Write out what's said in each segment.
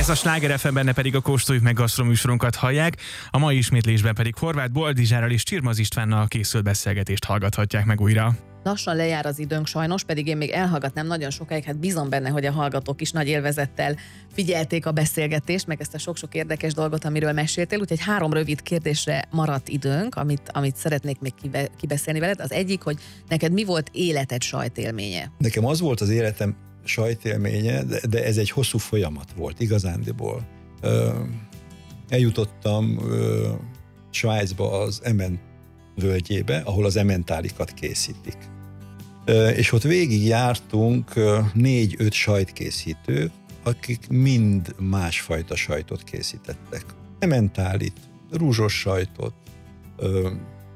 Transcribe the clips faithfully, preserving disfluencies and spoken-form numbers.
Ez a Sláger ef em, benne pedig a Kóstoljuk meg gasztroműsorunkat hallják, a mai ismétlésben pedig Horváth Boldizsárral és Csirmaz Istvánnal készült beszélgetést hallgathatják meg újra. Lassan lejár az időnk sajnos, pedig én még elhallgatnám nagyon sokáig, hát bízom benne, hogy a hallgatók is nagy élvezettel figyelték a beszélgetést, meg ezt a sok-sok érdekes dolgot, amiről meséltél, úgyhogy három rövid kérdésre maradt időnk, amit, amit szeretnék még kibe, kibeszélni veled. Az egyik, hogy neked mi volt életed sajtélménye? Nekem az volt az életem sajtélménye, de, de ez egy hosszú folyamat volt igazándiból. Ö, eljutottam ö, Svájcba az Emen völgyébe, ahol az ementálikat készítik. Ö, és ott végig jártunk négy-öt sajtkészítő, akik mind másfajta sajtot készítettek. Ementálit, rúzsos sajtot, ö,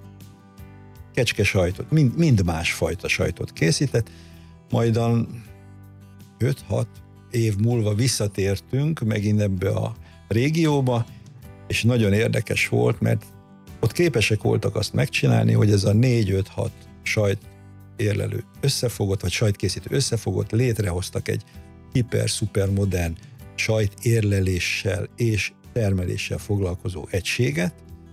kecske sajtot, mind, mind másfajta sajtot készített, majdan öt-hat év múlva visszatértünk megint ebbe a régióba, és nagyon érdekes volt, mert ott képesek voltak azt megcsinálni, hogy ez a négy-öt-hat sajt érlelő összefogott, vagy sajtkészítő összefogott, létrehoztak egy hiper-szuper modern sajt érleléssel és termeléssel foglalkozó egységet,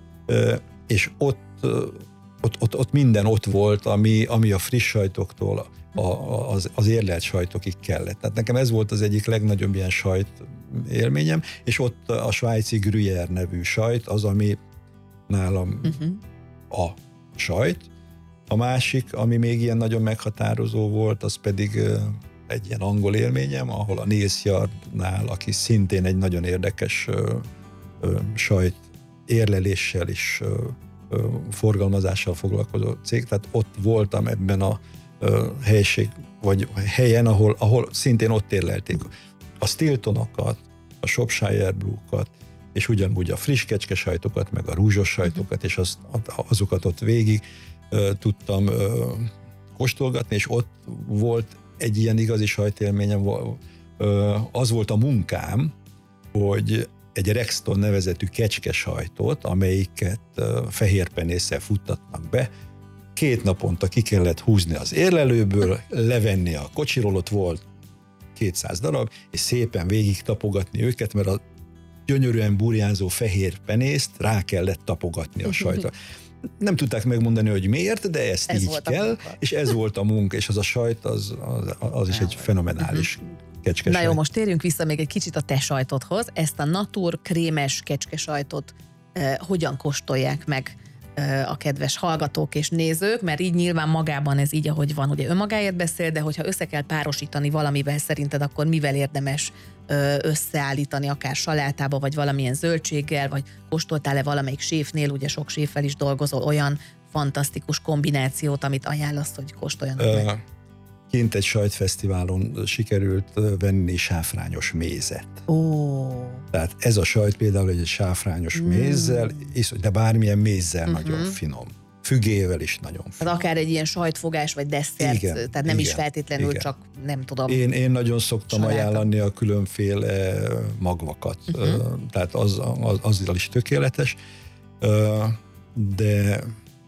és ott, ott, ott, ott minden ott volt, ami, ami a friss sajtoktól A, az, az érlelt sajtokig kellett. Tehát nekem ez volt az egyik legnagyobb ilyen sajt élményem, és ott a svájci Gruyère nevű sajt az, ami nálam uh-huh. a sajt. A másik, ami még ilyen nagyon meghatározó volt, az pedig egy ilyen angol élményem, ahol a Neal's Yardnál, aki szintén egy nagyon érdekes ö, ö, sajt érleléssel és ö, ö, forgalmazással foglalkozó cég, tehát ott voltam ebben a helység, vagy helyen, ahol, ahol szintén ott érlelték a Stiltonokat, a Shropshire Blue-kat, és ugyanúgy a friss kecske sajtokat, meg a rúzsos sajtokat, és azt, azokat ott végig uh, tudtam uh, kóstolgatni, és ott volt egy ilyen igazi sajtélményem, uh, az volt a munkám, hogy egy Rexton nevezetű kecske sajtot, amelyiket uh, fehérpenésszel futtatnak be, két naponta ki kellett húzni az érlelőből, levenni a kocsiról, ott volt kétszáz darab, és szépen végig tapogatni őket, mert a gyönyörűen burjánzó fehér penészt rá kellett tapogatni a sajtra. Nem tudták megmondani, hogy miért, de ezt ez így kell, és ez volt a munka, és az a sajt, az, az, az is egy fenomenális uh-huh. kecske Na sajt. jó, most térjünk vissza még egy kicsit a te sajtodhoz. Ezt a Natur krémes kecske sajtot eh, hogyan kóstolják meg a kedves hallgatók és nézők, mert így nyilván magában ez így, ahogy van, ugye önmagáért beszél, de hogyha össze kell párosítani valamivel szerinted, akkor mivel érdemes összeállítani, akár salátába, vagy valamilyen zöldséggel, vagy kóstoltál-e valamelyik séfnél, ugye sok séffel is dolgozol, olyan fantasztikus kombinációt, amit ajánlasz, hogy kóstoljanak uh, meg? Kint egy sajtfesztiválon sikerült venni sáfrányos mézet. Ó. Tehát ez a sajt például egy sáfrányos mm. mézzel, de bármilyen mézzel uh-huh. nagyon finom. Fügével is nagyon finom. Tehát akár egy ilyen sajtfogás vagy desszert, igen, tehát nem igen, is feltétlenül igen. csak nem tudom. Én, én nagyon szoktam saláta. ajánlani a különféle magvakat, uh-huh. tehát az, az, azzal is tökéletes, de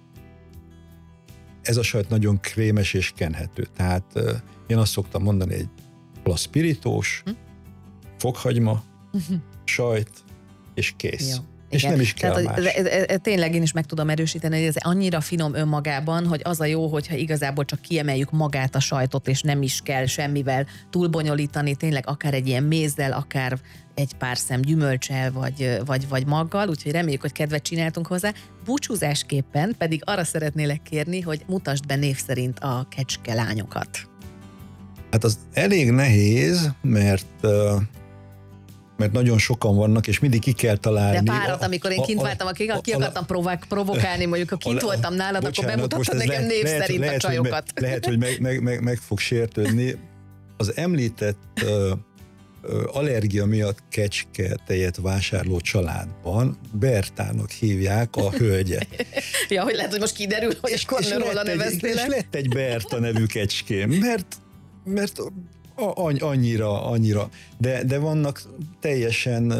ez a sajt nagyon krémes és kenhető. Tehát uh, én azt szoktam mondani, egy spirítós, hm? fokhagyma, uh-huh. sajt, és kész. Jó. És igen. nem is kell Tehát, más. Ez, ez, ez, tényleg én is meg tudom erősíteni, hogy ez annyira finom önmagában, hogy az a jó, hogyha igazából csak kiemeljük magát a sajtot, és nem is kell semmivel túlbonyolítani, tényleg akár egy ilyen mézzel, akár egy pár szem gyümölcsel, vagy, vagy, vagy maggal, úgyhogy reméljük, hogy kedvet csináltunk hozzá. Búcsúzásképpen pedig arra szeretnélek kérni, hogy mutasd be név szerint a kecskelányokat. Hát az elég nehéz, mert mert nagyon sokan vannak, és mindig ki kell találni. De párat, amikor én kint váltam, ki akartam provok, provokálni, mondjuk, ha kint voltam nálad, bocsánat, akkor bemutattad nekem név lehet, szerint lehet, a csajokat. Hogy me, lehet, hogy meg, meg, meg, meg fog sértődni. Az említett uh, uh, allergia miatt kecske tejet vásárló családban Bertának hívják a hölgyet. Ja, hogy lehet, hogy most kiderül, hogy és, akkor róla neveztélek. És lett egy Berta nevű kecském, mert, mert annyira, annyira. De, de vannak teljesen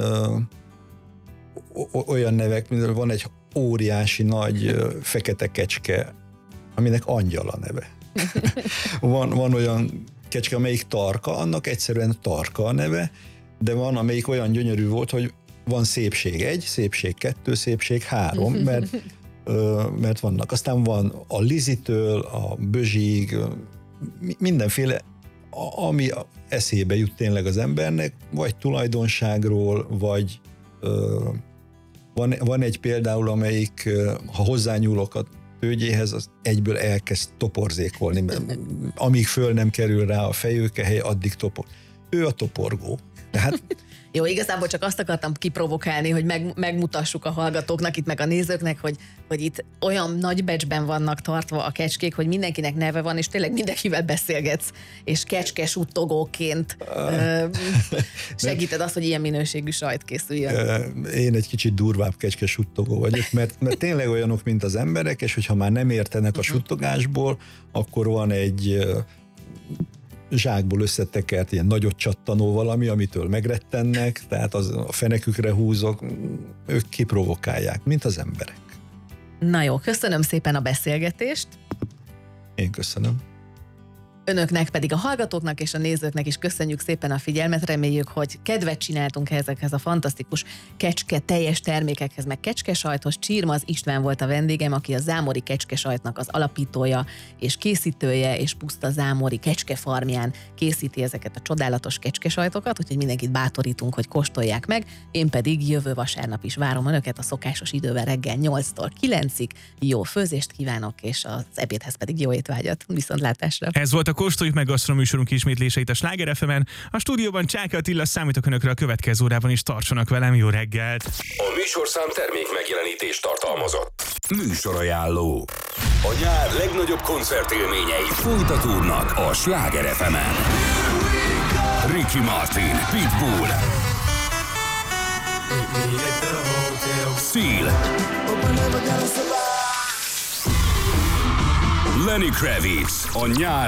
uh, olyan nevek, mint van egy óriási nagy uh, fekete kecske, aminek Angyal a neve. van, van olyan kecske, amelyik Tarka, annak egyszerűen Tarka a neve. de van, amelyik olyan gyönyörű volt, hogy van szépség egy, szépség kettő, szépség három, mert, mert vannak. Aztán van a Lizitől, a Bözsig, mindenféle, ami eszébe jut tényleg az embernek, vagy tulajdonságról, vagy van, van egy például, amelyik, ha hozzányúlok a tőgyéhez, az egyből elkezd toporzékolni, amíg föl nem kerül rá a fejőkehely, addig topor. Ő a toporgó. Tehát jó, igazából csak azt akartam kiprovokálni, hogy meg, megmutassuk a hallgatóknak itt, meg a nézőknek, hogy, hogy itt olyan nagy becsben vannak tartva a kecskék, hogy mindenkinek neve van, és tényleg mindenkivel beszélgetsz, és kecske-suttogóként segíted azt, hogy ilyen minőségű sajt készüljön. Én egy kicsit durvább kecske-suttogó vagyok, mert, mert tényleg olyanok, mint az emberek, és hogyha már nem értenek a suttogásból, akkor van egy zsákból összetekert ilyen nagyot csattanó valami, amitől megrettennek, tehát az a fenekükre húzok, ők kiprovokálják, mint az emberek. Na jó, köszönöm szépen a beszélgetést. Én köszönöm. Önöknek pedig, a hallgatóknak és a nézőknek is köszönjük szépen a figyelmet, reméljük, hogy kedvet csináltunk ezekhez a fantasztikus kecske teljes termékekhez, meg kecskesajthoz. Csirmaz István volt a vendégem, aki a zámori kecskesajtnak az alapítója és készítője, és Puszta Zámori kecskefarmján készíti ezeket a csodálatos kecskesajtokat, úgyhogy mindenkit bátorítunk, hogy kóstolják meg. Én pedig jövő vasárnap is várom önöket a szokásos idővel reggel nyolctól kilencig. Jó főzést kívánok, és az ebédhez pedig jó étvágyat. Viszontlátásra. Ez volt a Kóstoljuk meg gasztroműsorunk ismétléseit a Sláger ef emen. A stúdióban Csáky Attila, számítok önökre a következő órában is, tartsanak velem, jó reggelt! A műsorszám termék megjelenítést tartalmazott. Műsorajánló. A nyár legnagyobb koncertélményei folytatódnak a Sláger ef emen. Ricky Martin, Pitbull, Seal, Lenny Kravitz, a nyár